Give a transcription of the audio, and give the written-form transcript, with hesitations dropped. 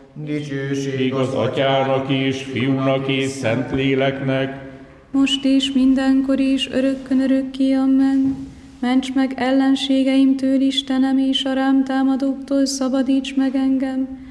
Dicsőség az Atyának és Fiúnak és Szentléleknek, most is, mindenkor is, örökkön örökké, amen. Ments meg ellenségeimtől, Istenem, és a rám támadóktól szabadíts meg engem,